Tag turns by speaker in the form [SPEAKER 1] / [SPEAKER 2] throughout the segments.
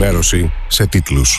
[SPEAKER 1] ενημέρωση σε τίτλους.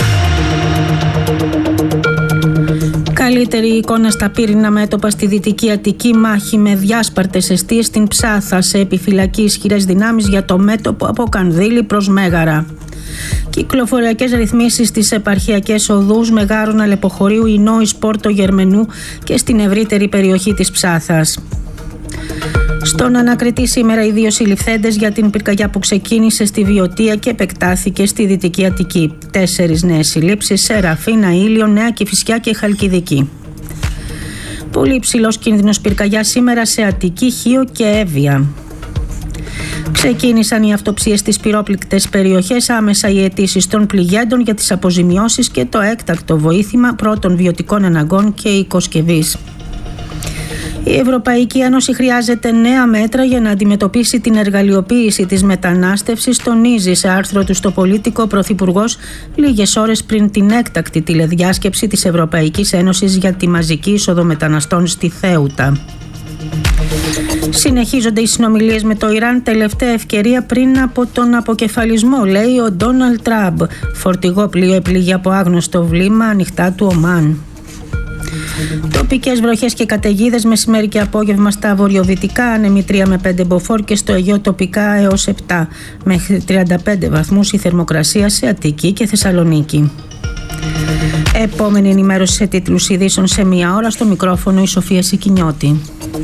[SPEAKER 2] Καλύτερη εικόνα στα πύρινα μέτωπα στη Δυτική Αττική, μάχη με διάσπαρτες εστίες στην Ψάθα, σε επιφυλακή ισχυρές δυνάμεις για το μέτωπο από Κανδύλη προς Μέγαρα. Κυκλοφοριακές ρυθμίσεις στις επαρχιακές οδούς Μεγάρων Αλεποχωρίου, Ινόης, Πόρτο Γερμενού και στην ευρύτερη περιοχή της Ψάθας. Στον Ανακριτή σήμερα οι 2 συλληφθέντες για την πυρκαγιά που ξεκίνησε στη Βιωτία και επεκτάθηκε στη Δυτική Αττική. 4 νέες συλλήψεις σε Ραφίνα, Ήλιο, Νέα Κηφισιά και Χαλκιδική. Πολύ υψηλός κίνδυνος πυρκαγιά σήμερα σε Αττική, Χίο και Εύβοια. Ξεκίνησαν οι αυτοψίες στις πυρόπληκτες περιοχές, άμεσα οι αιτήσεις των πληγέντων για τις αποζημιώσεις και το έκτακτο βοήθημα πρώτων βιωτικών αναγκών και οικοσκευής. Η Ευρωπαϊκή Ένωση χρειάζεται νέα μέτρα για να αντιμετωπίσει την εργαλειοποίηση της μετανάστευσης, τονίζει σε άρθρο του στο Πολίτικο ο Πρωθυπουργός λίγες ώρες πριν την έκτακτη τηλεδιάσκεψη της Ευρωπαϊκής Ένωσης για τη μαζική είσοδο μεταναστών στη Θέουτα. Συνεχίζονται οι συνομιλίες με το Ιράν, τελευταία ευκαιρία πριν από τον αποκεφαλισμό, λέει ο Ντόναλντ Τραμπ. Φορτηγό πλοίο επλήγει από άγνωστο βλήμα ανοιχτά του Ομάν. Τοπικές βροχές και καταιγίδες μεσημέρι και απόγευμα στα βορειοδυτικά, άνεμοι 3 με 5 μποφόρ και στο Αιγαίο τοπικά έως 7 μέχρι 35 βαθμούς η θερμοκρασία σε Αττική και Θεσσαλονίκη. Επόμενη ενημέρωση σε τίτλους ειδήσεων σε 1 ώρα, στο μικρόφωνο η Σοφία Σικινιώτη.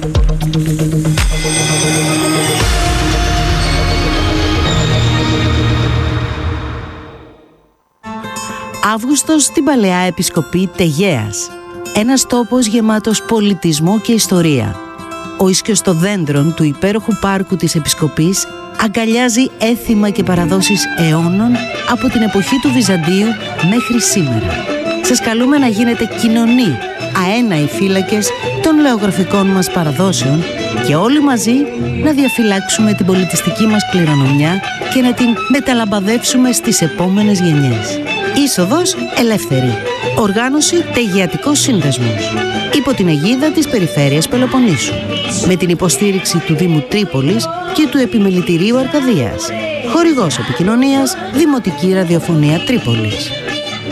[SPEAKER 3] Αύγουστος στην Παλαιά Επισκοπή Τεγέας. Ένας τόπος γεμάτος πολιτισμό και ιστορία. Ο ίσκιος των δέντρων του υπέροχου πάρκου της Επισκοπής αγκαλιάζει έθιμα και παραδόσεις αιώνων από την εποχή του Βυζαντίου μέχρι σήμερα. Σας καλούμε να γίνετε κοινωνοί, αέναοι φύλακες των λεωγραφικών μας παραδόσεων και όλοι μαζί να διαφυλάξουμε την πολιτιστική μας κληρονομιά και να την μεταλαμπαδεύσουμε στις επόμενες γενιές. Είσοδος ελεύθερη. Οργάνωση Τεγεατικός Σύνδεσμος. Υπό την αιγίδα της Περιφέρειας Πελοποννήσου. Με την υποστήριξη του Δήμου Τρίπολης και του Επιμελητηρίου Αρκαδίας. Χορηγός επικοινωνίας Δημοτική Ραδιοφωνία Τρίπολης.